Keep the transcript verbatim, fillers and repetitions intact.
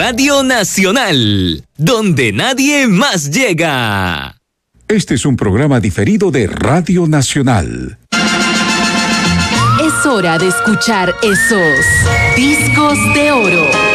Radio Nacional, donde nadie más llega. Este es un programa diferido de Radio Nacional. Es hora de escuchar esos discos de oro.